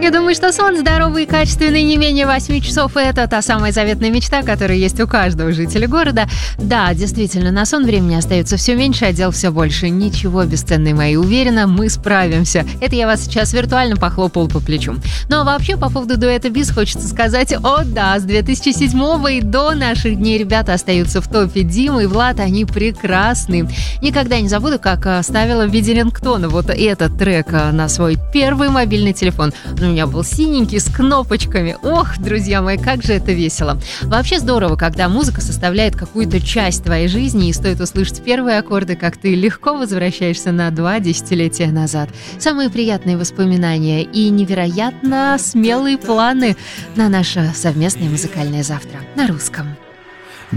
ли думаешь, что сон здоровый и качественный не менее 8 часов – это та самая заветная мечта, которая есть у каждого жителя города? Да, действительно, на сон времени остается все меньше, а дел все больше. Ничего, бесценные мои, уверена, мы справимся. Это я вас сейчас виртуально похлопал по плечу. Ну а вообще, по поводу дуэта БИС хочется сказать: о да, с 2007 и до наших дней ребята остаются в топе. Дима и Влад, они прекрасны. Никогда не забуду, как ставила в виде рингтона вот этот трек на свой первый мобильный телефон. У меня был синенький, с кнопочками. Ох, друзья мои, как же это весело. Вообще здорово, когда музыка составляет какую-то часть твоей жизни, и стоит услышать первые аккорды, как ты легко возвращаешься на 2 десятилетия назад. Самые приятные воспоминания и невероятно смелые планы на наше совместное музыкальное завтра на русском.